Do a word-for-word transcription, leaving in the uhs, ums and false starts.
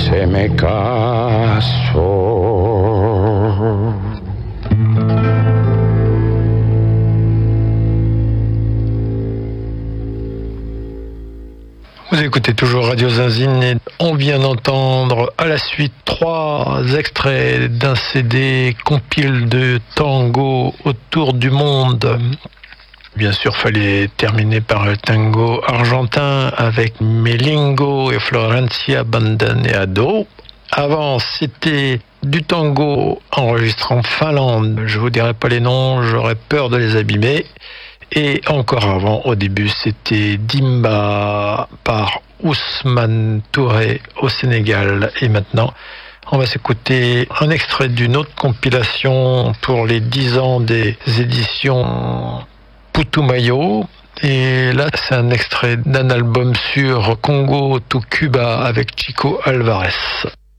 se me caso. Vous écoutez toujours Radio Zinzine et on vient d'entendre à la suite trois extraits d'un C D compile de tango autour du monde. Bien sûr, fallait terminer par le tango argentin avec Melingo et Florencia Bandaneado. Avant, c'était du tango enregistré en Finlande. Je vous dirai pas les noms, j'aurais peur de les abîmer. Et encore avant, au début, c'était Dimba par Ousmane Touré au Sénégal. Et maintenant, on va s'écouter un extrait d'une autre compilation pour les dix ans des éditions Putumayo. Et là, c'est un extrait d'un album sur Congo to Cuba avec Chico Alvarez.